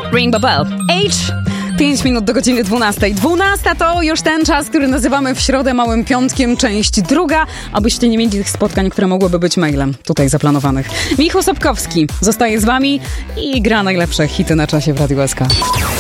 Ring the bell. 5 minut do godziny 12. 12 to już ten czas, który nazywamy w środę Małym Piątkiem, część druga, abyście nie mieli tych spotkań, które mogłyby być mailem tutaj zaplanowanych. Michał Sapkowski zostaje z wami i gra najlepsze hity na czasie w Radiu SK.